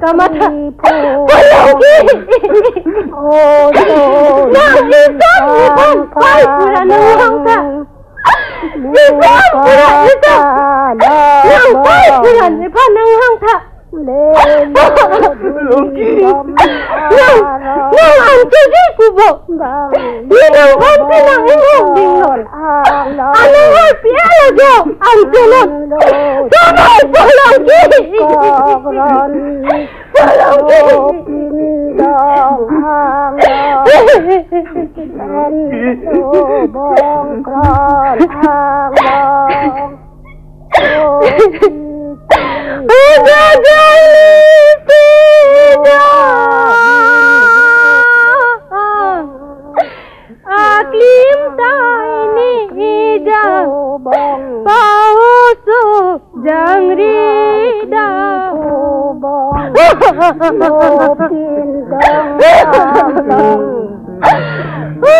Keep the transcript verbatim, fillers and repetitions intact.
mata Polongki Nang isang ipang Pai pula nang ta Isang pula isang Nang pai pula ipang nang ta Polongki Nang Nang ang jadi kubo Nang hanti nang ingong dingnon Anong harpi alago Ang tulog Sabay Polongki Polongki Aklim taini ida pausu jangrida